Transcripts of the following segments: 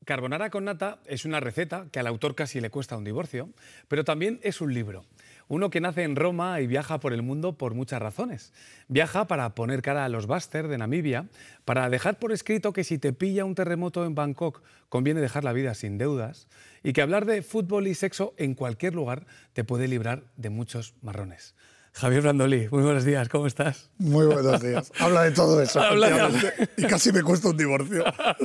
Carbonara con nata es una receta que al autor casi le cuesta un divorcio, pero también es un libro. Uno que nace en Roma y viaja por el mundo por muchas razones. Viaja para poner cara a los Buster de Namibia, para dejar por escrito que si te pilla un terremoto en Bangkok conviene dejar la vida sin deudas, y que hablar de fútbol y sexo en cualquier lugar te puede librar de muchos marrones. Javier Brandolí, muy buenos días, ¿cómo estás? Muy buenos días. Habla de todo eso. Habla de... Y casi me cuesta un divorcio.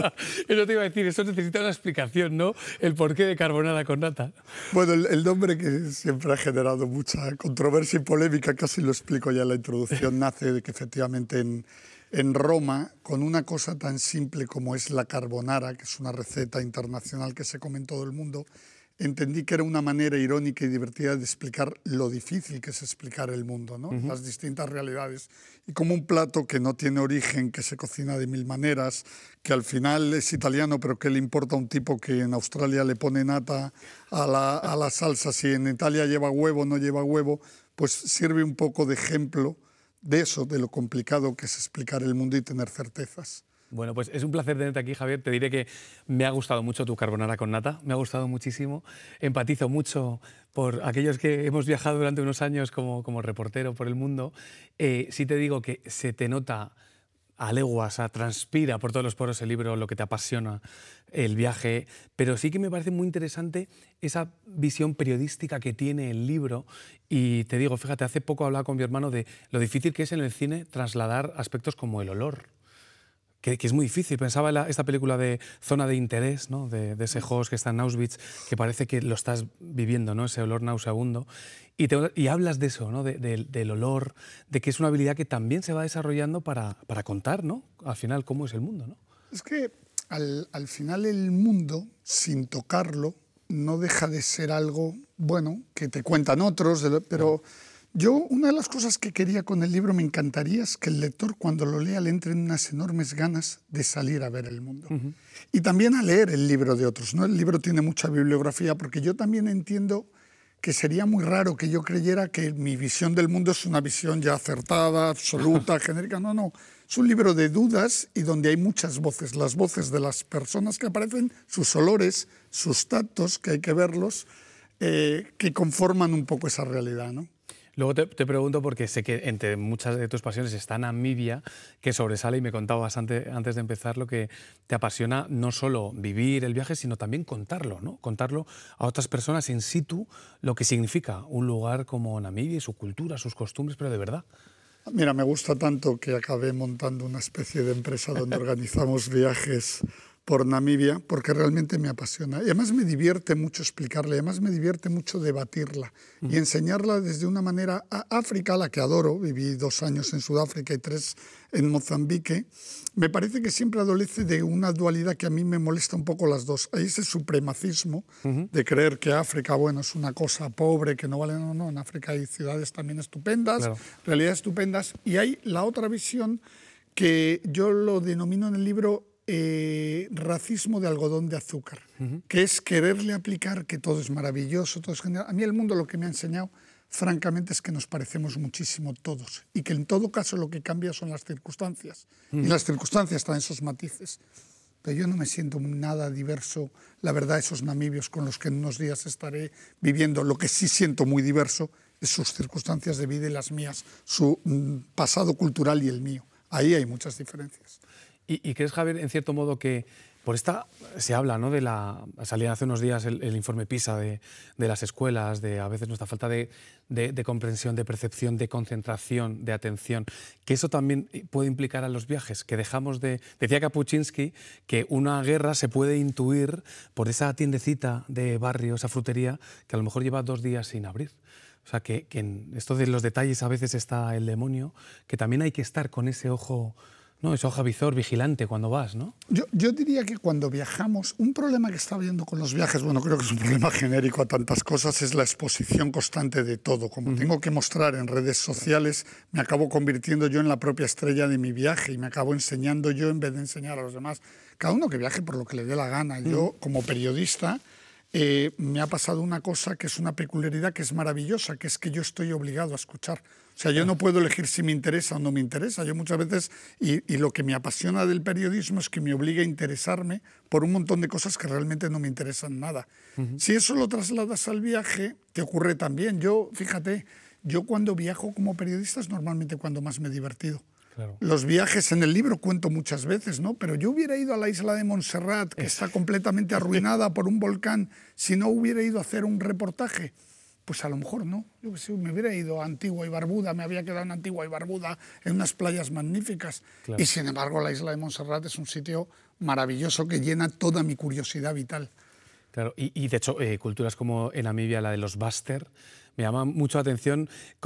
Eso te iba a decir, eso necesita una explicación, ¿no? El porqué de carbonara con nata. Bueno, el nombre que siempre ha generado mucha controversia y polémica, casi lo explico ya en la introducción, nace de que efectivamente en Roma, con una cosa tan simple como es la carbonara, que es una receta internacional que se come en todo el mundo, entendí que era una manera irónica y divertida de explicar lo difícil que es explicar el mundo, ¿no? Las distintas realidades. Y como un plato que no tiene origen, que se cocina de mil maneras, que al final es italiano, pero que le importa a un tipo que en Australia le pone nata a la salsa, si en Italia lleva huevo o no lleva huevo, pues sirve un poco de ejemplo de eso, de lo complicado que es explicar el mundo y tener certezas. Bueno, pues es un placer tenerte aquí, Javier. Te diré que me ha gustado mucho tu carbonara con nata, me ha gustado muchísimo. Empatizo mucho por aquellos que hemos viajado durante unos años como reportero por el mundo. Sí te digo que se te nota a leguas, transpira por todos los poros el libro, lo que te apasiona, el viaje, pero sí que me parece muy interesante esa visión periodística que tiene el libro. Y te digo, fíjate, hace poco hablaba con mi hermano de lo difícil que es en el cine trasladar aspectos como el olor. Que es muy difícil. Pensaba en esta película de Zona de Interés, ¿no? de ese host que está en Auschwitz, que parece que lo estás viviendo, ¿no? Ese olor nauseabundo. Y hablas de eso, ¿no? Del olor, de que es una habilidad que también se va desarrollando para contar, ¿no? Al final, cómo es el mundo, ¿no? Es que al final el mundo, sin tocarlo, no deja de ser algo, bueno, que te cuentan otros, pero... Yo, una de las cosas que quería con el libro, me encantaría, es que el lector cuando lo lea le entren unas enormes ganas de salir a ver el mundo. Y también a leer el libro de otros, ¿no? El libro tiene mucha bibliografía, porque yo también entiendo que sería muy raro que yo creyera que mi visión del mundo es una visión ya acertada, absoluta, genérica. No, no. Es un libro de dudas y donde hay muchas voces. Las voces de las personas que aparecen, sus olores, sus tactos, que hay que verlos, que conforman un poco esa realidad, ¿no? Luego te pregunto, porque sé que entre muchas de tus pasiones está Namibia, que sobresale, y me contabas antes de empezar lo que te apasiona, no solo vivir el viaje, sino también contarlo, ¿no? Contarlo a otras personas in situ, lo que significa un lugar como Namibia y su cultura, sus costumbres, pero de verdad. Mira, me gusta tanto que acabé montando una especie de empresa donde organizamos viajes por Namibia, porque realmente me apasiona. Y además me divierte mucho explicarla, y además me divierte mucho debatirla y enseñarla desde una manera a África, a la que adoro. Viví 2 años en Sudáfrica y 3 en Mozambique. Me parece que siempre adolece de una dualidad que a mí me molesta un poco las dos. Hay ese supremacismo de creer que África, bueno, es una cosa pobre, que no vale. No, no, en África hay ciudades también estupendas, claro, realidades estupendas. Y hay la otra visión que yo lo denomino en el libro racismo de algodón de azúcar, que es quererle aplicar que todo es maravilloso, todo es genial. A mí el mundo lo que me ha enseñado, francamente, es que nos parecemos muchísimo todos y que en todo caso lo que cambia son las circunstancias. Y las circunstancias traen esos matices. Pero yo no me siento nada diverso, la verdad, esos namibios con los que en unos días estaré viviendo. Lo que sí siento muy diverso es sus circunstancias de vida y las mías, su pasado cultural y el mío. Ahí hay muchas diferencias. ¿Y crees, Javier, en cierto modo que por esta se habla, ¿no? De la salida hace unos días el informe PISA de las escuelas, de a veces nuestra falta de comprensión, de percepción, de concentración, de atención, que eso también puede implicar a los viajes, que dejamos de... Decía Kapuscinski que una guerra se puede intuir por esa tiendecita de barrio, esa frutería, que a lo mejor lleva 2 días sin abrir. O sea, que en esto de los detalles a veces está el demonio, que también hay que estar con ese ojo... No, ese ojo avizor, vigilante cuando vas, ¿no? Yo diría que cuando viajamos, un problema que está habiendo con los viajes, bueno, creo que es un problema genérico a tantas cosas, es la exposición constante de todo. Como tengo que mostrar en redes sociales, me acabo convirtiendo yo en la propia estrella de mi viaje y me acabo enseñando yo en vez de enseñar a los demás. Cada uno que viaje por lo que le dé la gana. Yo, como periodista, me ha pasado una cosa que es una peculiaridad que es maravillosa, que es que yo estoy obligado a escuchar. O sea, yo no puedo elegir si me interesa o no me interesa. Yo muchas veces, y lo que me apasiona del periodismo es que me obliga a interesarme por un montón de cosas que realmente no me interesan nada. Si eso lo trasladas al viaje, te ocurre también. Yo, fíjate, yo cuando viajo como periodista es normalmente cuando más me he divertido. Claro. Los viajes en el libro cuento muchas veces, ¿no? Pero yo hubiera ido a la isla de Montserrat, que está completamente arruinada por un volcán, si no hubiera ido a hacer un reportaje. Pues a lo mejor no. Yo que sé, me hubiera ido a Antigua y Barbuda, me había quedado en Antigua y Barbuda, en unas playas magníficas. Claro. Y sin embargo, la isla de Montserrat es un sitio maravilloso que llena toda mi curiosidad vital. Claro, y de hecho, culturas como en Namibia, la de los Buster, me llama mucho la atención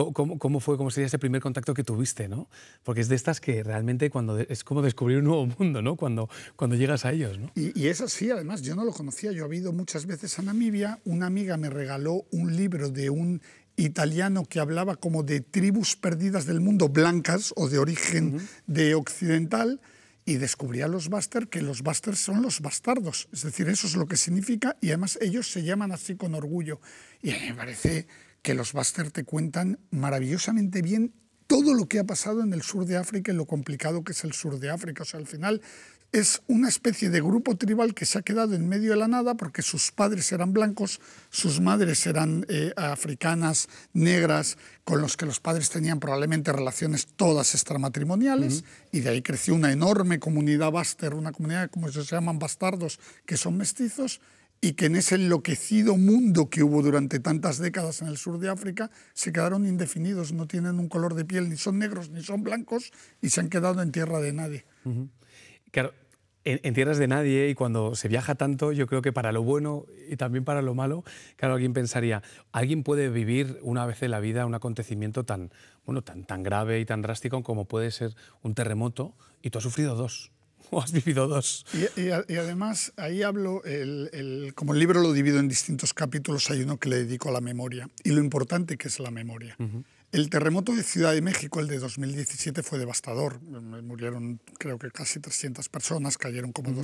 cómo sería ese primer contacto que tuviste, ¿no? Porque es de estas que realmente es como descubrir un nuevo mundo, ¿no? Cuando llegas a ellos, ¿no? Y es así, además, yo no lo conocía. Yo he ido muchas veces a Namibia. Una amiga me regaló un libro de un italiano que hablaba como de tribus perdidas del mundo, blancas o de origen de occidental, y descubrí a los Buster, que los Buster son los bastardos. Es decir, eso es lo que significa, y además ellos se llaman así con orgullo. Y a mí me parece que los Buster te cuentan maravillosamente bien todo lo que ha pasado en el sur de África y lo complicado que es el sur de África. O sea, al final es una especie de grupo tribal que se ha quedado en medio de la nada porque sus padres eran blancos, sus madres eran africanas, negras, con los que los padres tenían probablemente relaciones todas extramatrimoniales, y de ahí creció una enorme comunidad Buster, una comunidad como se llaman bastardos, que son mestizos, y que en ese enloquecido mundo que hubo durante tantas décadas en el sur de África se quedaron indefinidos, no tienen un color de piel, ni son negros ni son blancos, y se han quedado en tierra de nadie. Claro, en tierras de nadie, y cuando se viaja tanto, yo creo que para lo bueno y también para lo malo, claro, alguien pensaría, ¿alguien puede vivir una vez en la vida un acontecimiento tan grave y tan drástico como puede ser un terremoto? Y tú has sufrido dos, o has vivido dos. Y además, ahí hablo, como el libro lo divido en distintos capítulos, hay uno que le dedico a la memoria, y lo importante que es la memoria. El terremoto de Ciudad de México, el de 2017, fue devastador. Murieron creo que casi 300 personas, cayeron como